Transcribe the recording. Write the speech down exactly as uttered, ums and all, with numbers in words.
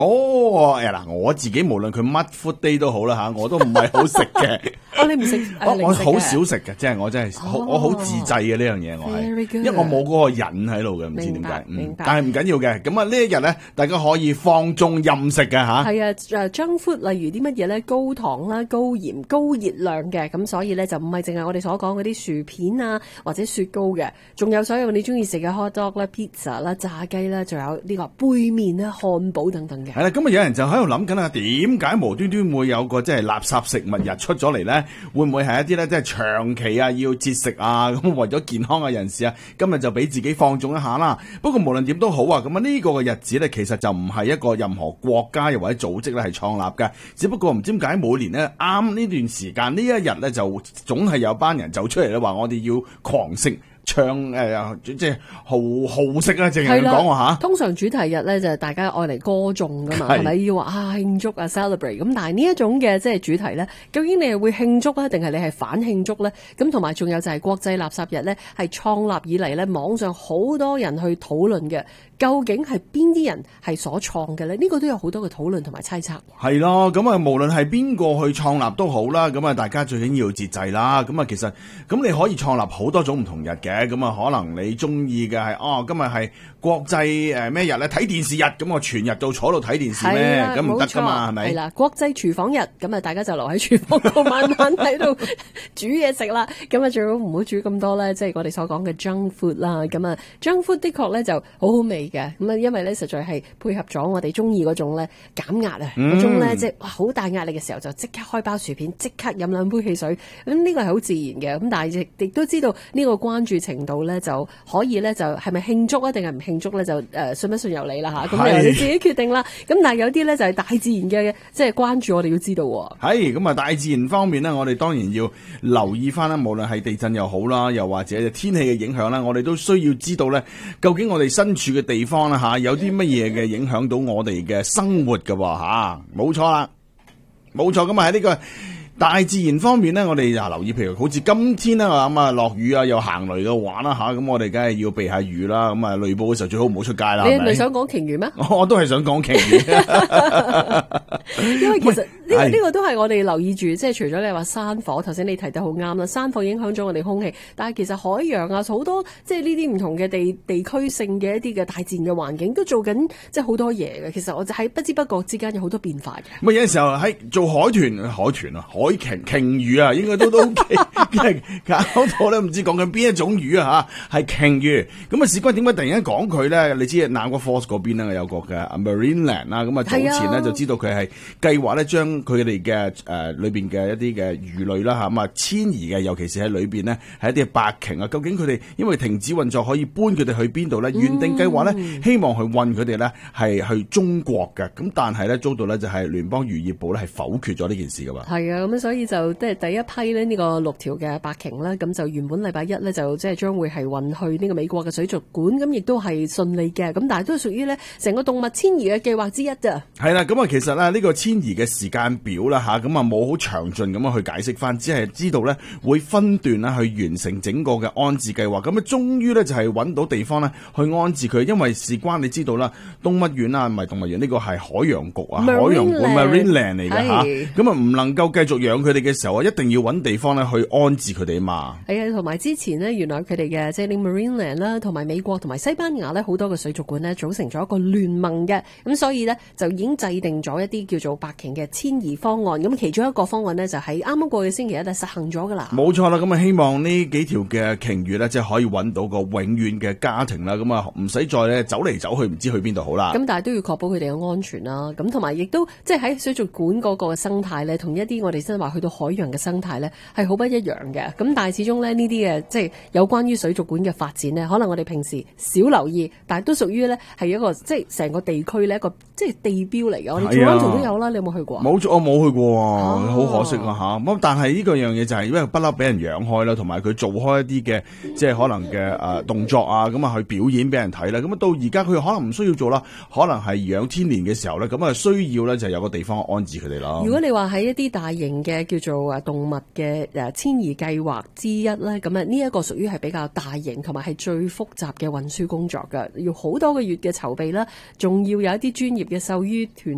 哦，誒嗱，我自己無論佢乜 food day 都好啦嚇，我都唔係好食嘅。 哦，你唔食？ 我我好少食嘅，即係我真係好，我好自制嘅呢樣嘢，我係，因為我冇嗰個癮喺度嘅，唔知點解。嗯，但係唔緊要嘅。咁啊，呢一日咧，大家可以放縱任食嘅嚇。 係啊，誒 junk food 例如啲乜嘢咧？高糖啦、高鹽、高熱量嘅，咁所以咧就唔係淨係我哋所講嗰啲薯片啊或者雪糕嘅，仲有所有你中意食嘅 hot dog 啦、pizza 啦、炸雞啦，仲有呢個杯麵啦、漢堡等等嘅。 係啦，咁啊有人就喺度諗緊啊，點解無端端會有個即係垃圾食物日出咗嚟咧？會唔會係一啲咧即係長期啊要節食啊咁為咗健康嘅人士啊，今日就俾自己放縱一下啦。不過無論點都好啊，咁啊呢個嘅日子咧其實就唔係一個任何國家又或者組織咧係創立嘅，只不過唔知點解每年咧啱呢段時間呢一日咧就總係有班人走出嚟咧話我哋要狂食。唱誒、呃、即係好好色啦，淨係咁講話嚇。 通常主題日咧就係大家愛嚟歌頌噶嘛，係咪要話啊慶祝啊 celebrate？ 咁但係呢一種嘅即係主題咧，究竟你係會慶祝啊，定係你係反慶祝咧？咁同埋仲有就係國際垃圾日咧，係創立以嚟咧，網上好多人去討論嘅，究竟係邊啲人係所創嘅咧？呢、這個都有好多嘅討論同埋猜測。 係咯，咁啊無論係邊個去創立都好啦，咁啊大家最緊要節制啦。咁啊其實咁你可以創立好多種唔同日嘅。咁啊，可能你中意嘅係哦，今日係國際誒咩日咧？睇電視日，咁我全日都坐度睇電視咩？咁唔得噶嘛，係咪？係啦， 國際廚房日，咁啊，大家就留喺廚房度慢慢喺度煮嘢食啦。咁啊，最好唔好煮咁多咧，即係我哋所講嘅 junk food 啦。咁啊，junk food 的確咧就好好味嘅。咁啊，因為咧實在係配合咗我哋中意嗰種咧減壓啊，嗰、嗯、種咧即係好大壓力嘅時候就即刻開包薯片，即刻飲兩杯汽水。咁呢個係好自然嘅。咁但係亦亦都知道呢個關注程度咧就可以咧就係咪慶祝啊定係唔慶祝咧就誒、呃、信不信由你啦吓，咁由你自己決定啦。咁但係有啲咧就係大自然嘅即係關注，我哋要知道。 係咁啊，大自然方面咧，我哋當然要留意翻啦。無論係地震又好啦，又或者天氣嘅影響啦，我哋都需要知道咧，究竟我哋身處嘅地方啦吓，有啲乜嘢嘅影響到我哋嘅生活噶吓。冇錯啦，冇錯。咁啊喺呢個大自然方面咧，我哋就留意，譬如好似今天啦，咁啊落雨啊，又行雷嘅話啦吓，咁我哋梗係要避下雨啦。咁啊雷暴嘅時候最好唔好出街啦。 你係咪想講鯨魚咩？ 我都係想講鯨魚， 因為其實呢、這個呢、這個都係我哋留意住，即係除咗你話山火，頭先你提得好啱啦，山火影響咗我哋空氣，但係其實海洋啊好多即係呢啲唔同嘅地地區性嘅一啲嘅大自然嘅環境都做緊即係好多嘢嘅。其實我就喺不知不覺之間有好多變化嘅。 咁有陣時候喺做海豚、海豚啊、海鯨、鯨魚啊，應該都都 OK， 搞到咧唔知講緊邊一種魚啊吓，係鯨魚。咁啊，事關點解突然間講佢咧？你知 Niagara Falls 嗰邊咧有個嘅 Marineland 啦，咁啊早前咧就知道佢係計劃咧將佢哋嘅誒裏邊嘅一啲嘅魚類啦吓，咁啊遷移嘅，尤其是喺裏邊呢，係一啲白鯨啊。究竟佢哋因為停止運作，可以搬佢哋去邊度咧？原定計劃咧希望去運佢哋咧係去中國嘅，咁但係咧遭到咧就係聯邦漁業部咧係否決咗呢件事噶嘛。 係啊，咁所以就即係第一批咧呢個六條嘅白鯨啦，咁就原本禮拜一咧就即係將會係運去呢個美國嘅水族館，咁亦都係順利嘅，咁但係都係屬於咧成個動物遷移嘅計劃之一咋。 係啦，咁啊其實咧呢個遷移嘅時間表啦吓，咁啊冇好詳盡咁樣去解釋翻，只係知道咧會分段啦去完成整個嘅安置計劃。咁啊終於咧就係揾到地方咧去安置佢，因為事關你知道啦，動物園啊唔係動物園，呢個係海洋局啊，海洋館 Marineland 嚟嘅吓，咁啊唔能夠繼續養佢哋嘅時候啊，一定要揾地方咧去安置佢哋啊嘛。 係啊，同埋之前呢，原來佢哋嘅即係 Marineland 啦，同埋美國同埋西班牙咧好多嘅水族館呢，組成咗一個聯盟嘅，咁所以呢，就已經制定咗一啲叫做白鯨嘅遷移方案。咁其中一個方案呢，就喺啱啱過嘅星期一就實行咗噶啦。 冇錯啦，咁啊希望呢幾條嘅鯨魚呢，即係可以揾到個永遠嘅家庭啦。咁啊唔使再咧走嚟走去，唔知去邊度好啦。 咁但係都要確保佢哋嘅安全啦。咁同埋亦都即係喺水族館嗰個生態咧，同一啲我哋真係話去到海洋嘅生態咧，係好不一樣嘅。咁但係始終咧呢啲嘅即係有關於水族館嘅發展呢，可能我哋平時少留意，但係都屬於咧係一個即係成個地區咧一個即係地標嚟嘅。我哋荃灣度都有啦，你有冇去過？ 冇，我冇去過啊，好可惜啊吓。咁但係呢個樣嘢就係因為不嬲俾人養開啦，同埋佢做開一啲嘅即係可能嘅誒動作啊，咁啊去表演俾人睇啦。咁啊到而家佢可能唔需要做啦，可能係養天年嘅時候咧，咁啊需要咧就有個地方安置佢哋啦。 如果你話喺一啲大型嘅叫做誒動物嘅誒遷移計劃之一咧，咁啊呢一個屬於係比較大型同埋係最複雜嘅運輸工作㗎，要好多個月嘅籌備啦，仲要有一啲專業嘅獸醫團